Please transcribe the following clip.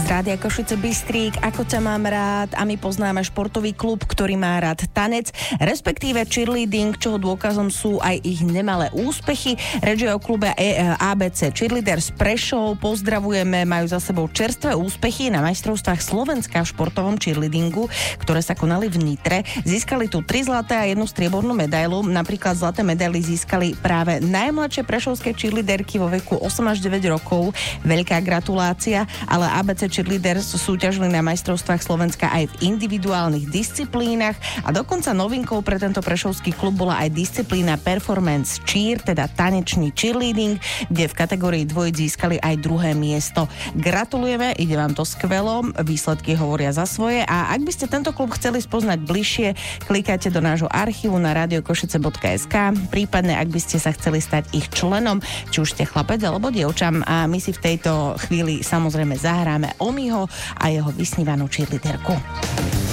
Z Rádia Košice Bystrík, ako ťa mám rád, a my poznáme športový klub, ktorý má rád tanec, respektíve cheerleading, čoho dôkazom sú aj ich nemalé úspechy. Reč je o klube ABC Cheerleaders Prešov, pozdravujeme, majú za sebou čerstvé úspechy na majstrovstvách Slovenska v športovom cheerleadingu, ktoré sa konali v Nitre. Získali tu 3 zlaté a 1 striebornú medailu, napríklad zlaté medaily získali práve najmladšie prešovské cheerleaderky vo veku 8 až 9 rokov. Veľká gratulácia, ale ABC Cheerleaders súťažili na majstrovstvách Slovenska aj v individuálnych disciplínach a dokonca novinkou pre tento prešovský klub bola aj disciplína Performance Cheer, teda tanečný cheerleading, kde v kategórii dvojic získali aj 2. miesto. Gratulujeme, ide vám to skvelo, výsledky hovoria za svoje a ak by ste tento klub chceli spoznať bližšie, klikajte do nášho archívu na radiokošice.sk, prípadne ak by ste sa chceli stať ich členom, či už ste chlapec alebo dievčam, a my si v tejto chvíli samozrejme zahráme Omiho a jeho vysnívanú cheerleaderku.